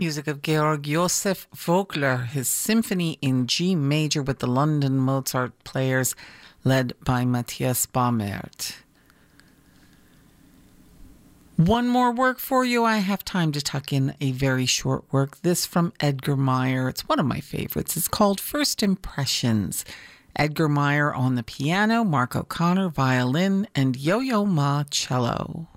Music of Georg Josef Vogler, his symphony in G major with the London Mozart Players, led by Matthias Baumert. One more work for you. I have time to tuck in a very short work. This from Edgar Meyer. It's one of my favorites. It's called First Impressions. Edgar Meyer on the piano, Mark O'Connor violin, and Yo-Yo Ma cello.